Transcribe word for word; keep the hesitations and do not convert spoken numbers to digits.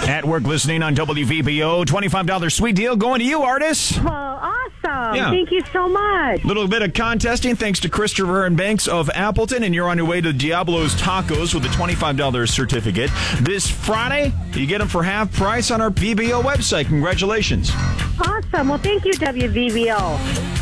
At work listening on W V B O. twenty-five dollars sweet deal going to you, artists. Oh, awesome. Yeah. Thank you so much. Little bit of contesting thanks to Christopher and Banks of Appleton, and you're on your way to Diablo's Tacos with a twenty-five dollars certificate. This Friday, you get them for half price on our V B O website. Congratulations. Awesome. Well, thank you, W V B O.